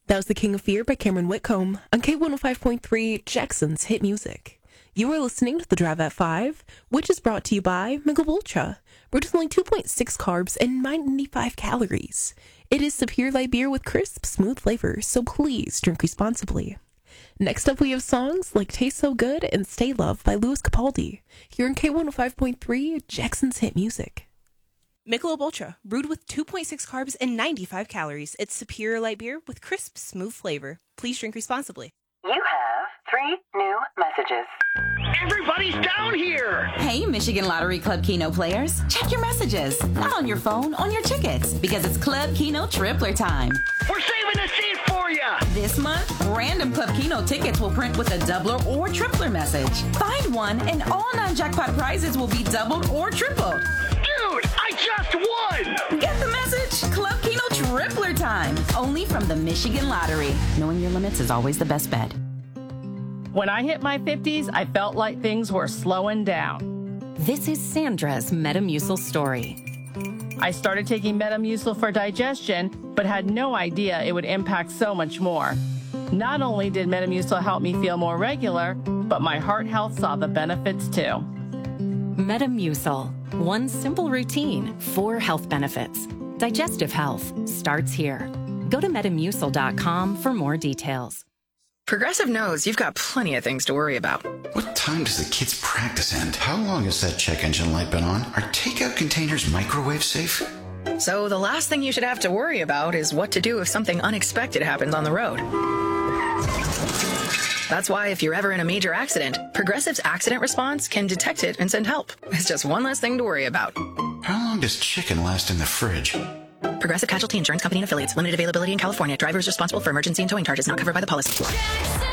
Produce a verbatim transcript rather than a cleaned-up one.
That was The King of Fear by Cameron Whitcomb on K one oh five point three, Jackson's Hit Music. You are listening to The Drive at five, which is brought to you by Michelob Ultra, brewed with only two point six carbs and ninety-five calories. It is superior light beer with crisp, smooth flavor, so please drink responsibly. Next up, we have songs like Taste So Good and Stay Love by Louis Capaldi, here on K one oh five point three, Jackson's Hit Music. Michelob Ultra, brewed with two point six carbs and ninety-five calories. It's superior light beer with crisp, smooth flavor. Please drink responsibly. You have three new messages. Everybody's down here! Hey, Michigan Lottery Club Keno players. Check your messages. Not on your phone, on your tickets. Because it's Club Keno Tripler time. We're saving a seat for you! This month, random Club Keno tickets will print with a doubler or tripler message. Find one and all non-jackpot prizes will be doubled or tripled. Dude, I just won! Get the message? Club Keno Tripler time. Only from the Michigan Lottery. Knowing your limits is always the best bet. When I hit my fifties, I felt like things were slowing down. This is Sandra's Metamucil story. I started taking Metamucil for digestion, but had no idea it would impact so much more. Not only did Metamucil help me feel more regular, but my heart health saw the benefits too. Metamucil. One simple routine, four health benefits. Digestive health starts here. Go to metamucil dot com for more details. Progressive knows you've got plenty of things to worry about. What time does the kids' practice end? How long has that check engine light been on? Are takeout containers microwave safe? So the last thing you should have to worry about is what to do if something unexpected happens on the road. That's why if you're ever in a major accident, Progressive's accident response can detect it and send help. It's just one less thing to worry about. How long does chicken last in the fridge? Progressive Casualty Insurance Company and Affiliates. Limited availability in California. Drivers responsible for emergency and towing charges not covered by the policy.